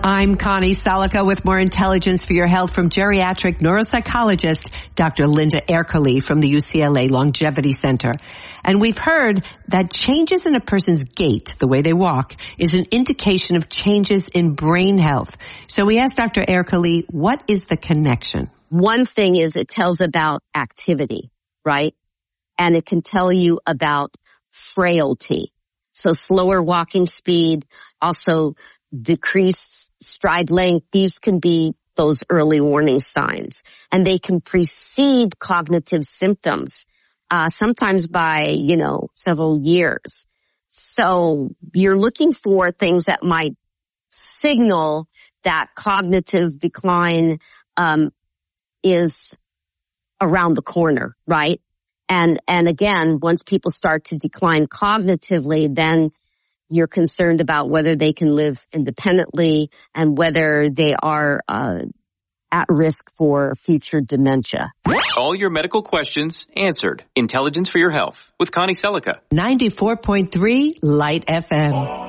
I'm Connie Salica with more intelligence for your health from geriatric neuropsychologist Dr. Linda Ercoli from the UCLA Longevity Center. And we've heard that changes in a person's gait, the way they walk, is an indication of changes in brain health. So we asked Dr. Ercoli, what is the connection? One thing is it tells about activity, right? And it can tell you about frailty. So slower walking speed, also decreased stride length. These can be those early warning signs. And they can precede cognitive symptoms, sometimes by, several years. So you're looking for things that might signal that cognitive decline, is around the corner, right? And again, once people start to decline cognitively, then you're concerned about whether they can live independently and whether they are at risk for future dementia. All your medical questions answered. Intelligence for your health with Connie Selica. 94.3 Light FM.